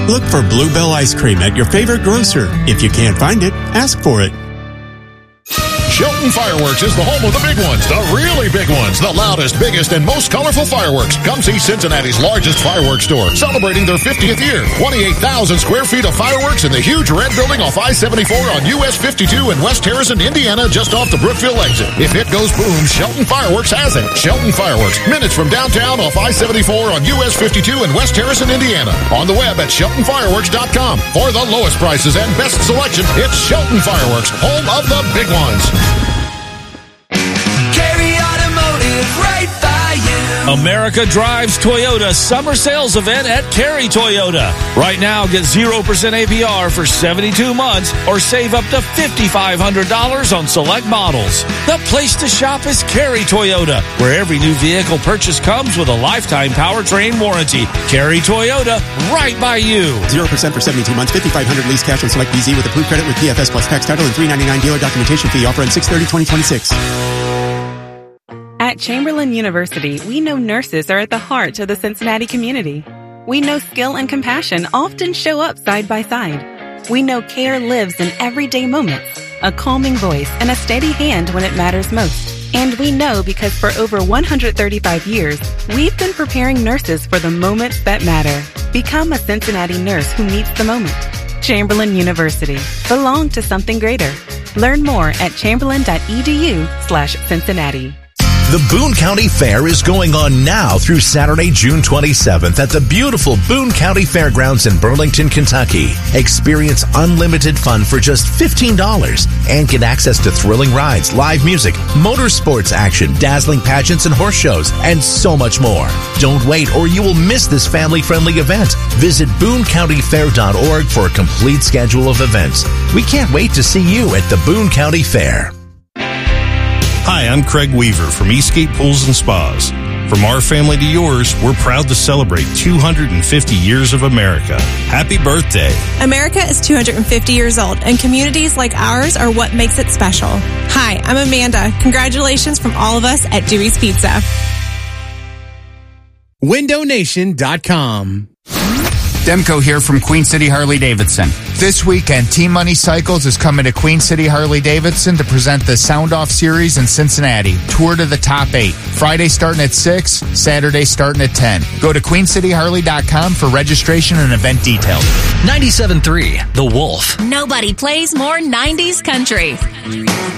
Look for Bluebell ice cream at your favorite grocer. If you can't find it, ask for it. Shelton Fireworks is the home of the big ones, the really big ones, the loudest, biggest, and most colorful fireworks. Come see Cincinnati's largest fireworks store, celebrating their 50th year. 28,000 square feet of fireworks in the huge red building off I-74 on US 52 in West Harrison, Indiana, just off the Brookville exit. If it goes boom, Shelton Fireworks has it. Shelton Fireworks, minutes from downtown off I-74 on US 52 in West Harrison, Indiana. On the web at SheltonFireworks.com. For the lowest prices and best selection, it's Shelton Fireworks, home of the big ones. Right by you. America Drives Toyota Summer Sales Event at Cary Toyota. Right now, get 0% APR for 72 months or save up to $5,500 on select models. The place to shop is Cary Toyota, where every new vehicle purchase comes with a lifetime powertrain warranty. Cary Toyota, right by you. 0% for 72 months, $5,500 lease cash on select BZ with approved credit with PFS plus tax title and $399 dealer documentation fee. Offer on 6/30/2026. At Chamberlain University, we know nurses are at the heart of the Cincinnati community. We know skill and compassion often show up side by side. We know care lives in everyday moments, a calming voice and a steady hand when it matters most. And we know because for over 135 years, we've been preparing nurses for the moments that matter. Become a Cincinnati nurse who meets the moment. Chamberlain University. Belong to something greater. Learn more at chamberlain.edu/Cincinnati. The Boone County Fair is going on now through Saturday, June 27th at the beautiful Boone County Fairgrounds in Burlington, Kentucky. Experience unlimited fun for just $15 and get access to thrilling rides, live music, motorsports action, dazzling pageants and horse shows, and so much more. Don't wait or you will miss this family-friendly event. Visit BooneCountyFair.org for a complete schedule of events. We can't wait to see you at the Boone County Fair. Hi, I'm Craig Weaver from Eastgate Pools and Spas. From our family to yours, we're proud to celebrate 250 years of America. Happy birthday. America is 250 years old, and communities like ours are what makes it special. Hi, I'm Amanda. Congratulations from all of us at Dewey's Pizza. WindowNation.com. Demko here from Queen City Harley-Davidson. This weekend, Team Money Cycles is coming to Queen City Harley-Davidson to present the Sound Off Series in Cincinnati. Tour to the top 8. Friday starting at 6, Saturday starting at 10. Go to QueenCityHarley.com for registration and event details. 97.3, The Wolf. Nobody plays more 90s country.